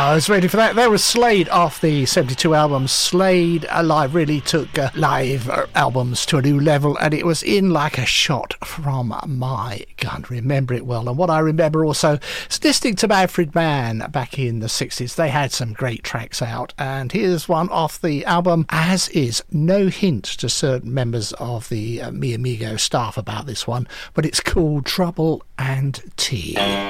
I was ready for that. There was Slade off the 72 album. Slade Alive really took live albums to a new level, and it was in like a shot from my gun. Remember it well. And what I remember also is listening to Manfred Mann back in the 60s. They had some great tracks out, and here's one off the album, as is no hint to certain members of the Mi Amigo staff about this one, but it's called Trouble and Tea.